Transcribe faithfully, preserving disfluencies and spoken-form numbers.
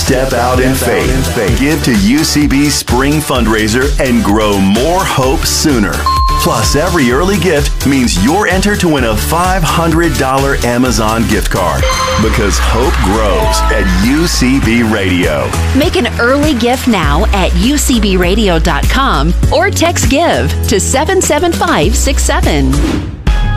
Step out in faith. Give to U C B Spring Fundraiser and grow more hope sooner. Plus, every early gift means you're entered to win a five hundred dollars Amazon gift card. Because hope grows at U C B Radio. Make an early gift now at U C B radio dot com or text GIVE to seven seven five six seven.